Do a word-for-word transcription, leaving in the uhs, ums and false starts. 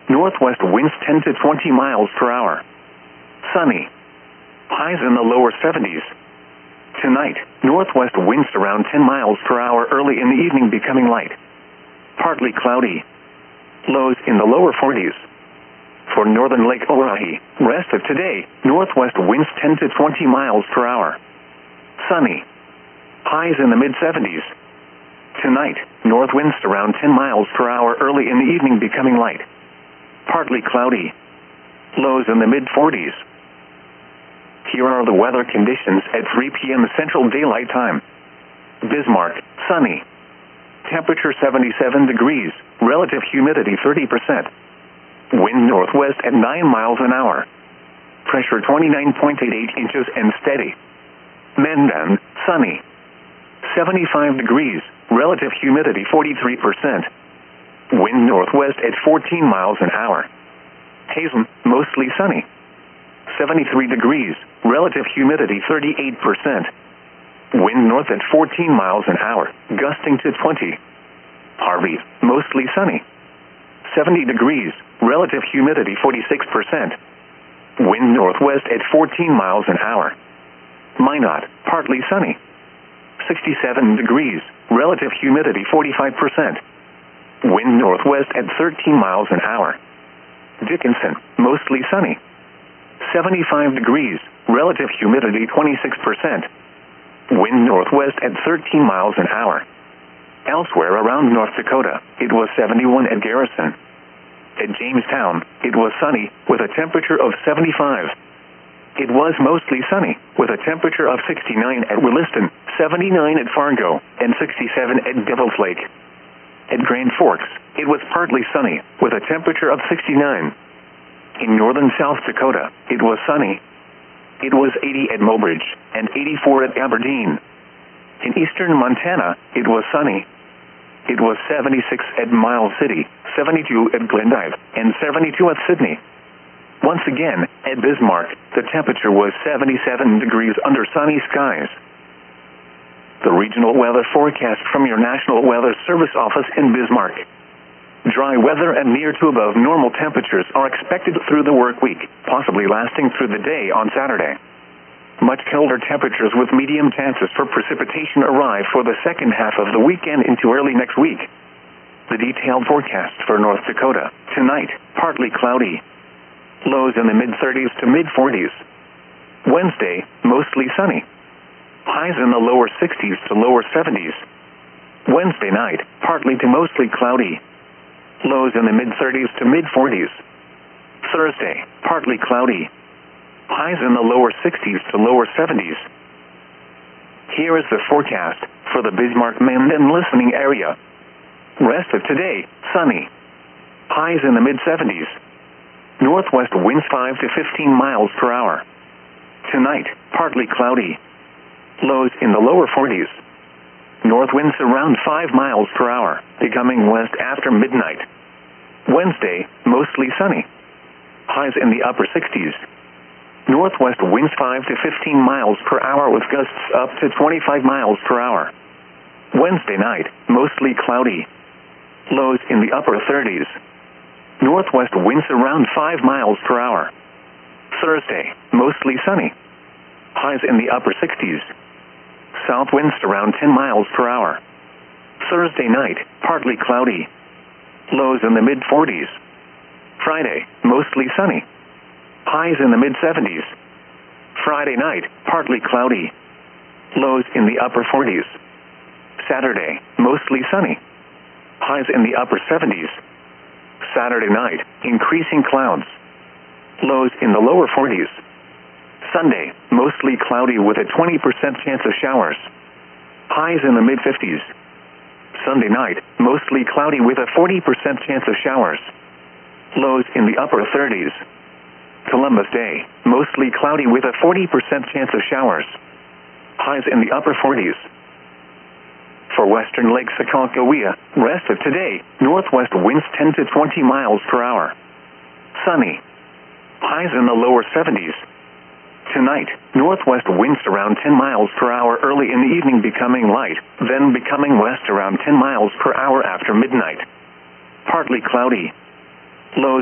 northwest winds ten to twenty miles per hour. Sunny. Highs in the lower seventies. Tonight, northwest winds around ten miles per hour early in the evening becoming light. Partly cloudy. Lows in the lower forties. For northern Lake Oahe, rest of today, northwest winds ten to twenty miles per hour. Sunny. Highs in the mid seventies. Tonight, north winds around ten miles per hour early in the evening becoming light. Partly cloudy. Lows in the mid forties. Here are the weather conditions at three p m Central Daylight Time. Bismarck, sunny. Temperature seventy-seven degrees, relative humidity thirty percent. Wind northwest at nine miles an hour. Pressure twenty-nine point eight eight inches and steady. Mandan, sunny. seventy-five degrees, relative humidity forty-three percent. Wind northwest at fourteen miles an hour. Hazen, mostly sunny. seventy-three degrees, relative humidity thirty-eight percent. Wind north at fourteen miles an hour, gusting to twenty. Harvey, mostly sunny. seventy degrees, relative humidity forty-six percent. Wind northwest at fourteen miles an hour. Minot, partly sunny. sixty-seven degrees, relative humidity forty-five percent. Wind northwest at thirteen miles an hour. Dickinson, mostly sunny. seventy-five degrees, relative humidity twenty-six percent. Wind northwest at thirteen miles an hour. Elsewhere around North Dakota, it was seventy-one at Garrison. At Jamestown, it was sunny, with a temperature of seventy-five. It was mostly sunny, with a temperature of sixty-nine at Williston, seventy-nine at Fargo, and sixty-seven at Devil's Lake. At Grand Forks, it was partly sunny, with a temperature of sixty-nine. In northern South Dakota, it was sunny. It was eighty at Mobridge, and eighty-four at Aberdeen. In eastern Montana, it was sunny. It was seventy-six at Miles City, seventy-two at Glendive, and seventy-two at Sydney. Once again, at Bismarck, the temperature was seventy-seven degrees under sunny skies. The regional weather forecast from your National Weather Service office in Bismarck. Dry weather and near to above normal temperatures are expected through the work week, possibly lasting through the day on Saturday. Much colder temperatures with medium chances for precipitation arrive for the second half of the weekend into early next week. The detailed forecast for North Dakota. Tonight, partly cloudy. Lows in the mid thirties to mid forties. Wednesday, mostly sunny. Highs in the lower sixties to lower seventies. Wednesday night, partly to mostly cloudy. Lows in the mid thirties to mid forties. Thursday, partly cloudy. Highs in the lower sixties to lower seventies. Here is the forecast for the Bismarck-Mandan listening area. Rest of today, sunny. Highs in the mid seventies. Northwest winds five to fifteen miles per hour. Tonight, partly cloudy. Lows in the lower forties. North winds around five miles per hour, becoming west after midnight. Wednesday, mostly sunny. Highs in the upper sixties. Northwest winds five to fifteen miles per hour with gusts up to twenty-five miles per hour. Wednesday night, mostly cloudy. Lows in the upper thirties. Northwest winds around five miles per hour. Thursday, mostly sunny. Highs in the upper sixties. South winds around ten miles per hour. Thursday night, partly cloudy. Lows in the mid forties. Friday, mostly sunny. Highs in the mid seventies. Friday night, partly cloudy. Lows in the upper forties. Saturday, mostly sunny. Highs in the upper seventies. Saturday night, increasing clouds. Lows in the lower forties. Sunday, mostly cloudy with a twenty percent chance of showers. Highs in the mid fifties. Sunday night, mostly cloudy with a forty percent chance of showers. Lows in the upper thirties. Columbus Day, mostly cloudy with a forty percent chance of showers. Highs in the upper forties. For western Lake Sakakawea, rest of today, northwest winds ten to twenty miles per hour. Sunny. Highs in the lower seventies. Tonight, northwest winds around ten miles per hour early in the evening becoming light, then becoming west around ten miles per hour after midnight. Partly cloudy. Lows